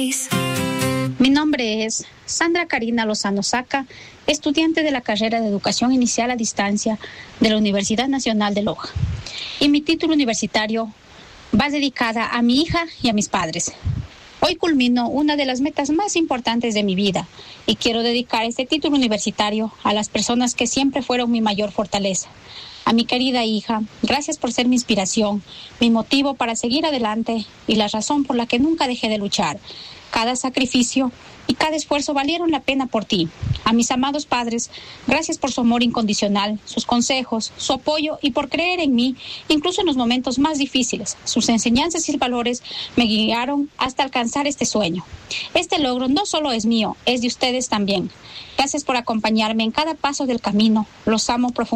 Mi nombre es Sandra Karina Lozano Saca, estudiante de la carrera de Educación Inicial a Distancia de la Universidad Nacional de Loja. Y mi título universitario va dedicada a mi hija y a mis padres. Hoy culmino una de las metas más importantes de mi vida y quiero dedicar este título universitario a las personas que siempre fueron mi mayor fortaleza. A mi querida hija, gracias por ser mi inspiración, mi motivo para seguir adelante y la razón por la que nunca dejé de luchar. Cada sacrificio y cada esfuerzo valieron la pena por ti. A mis amados padres, gracias por su amor incondicional, sus consejos, su apoyo y por creer en mí, incluso en los momentos más difíciles. Sus enseñanzas y valores me guiaron hasta alcanzar este sueño. Este logro no solo es mío, es de ustedes también. Gracias por acompañarme en cada paso del camino. Los amo profundamente.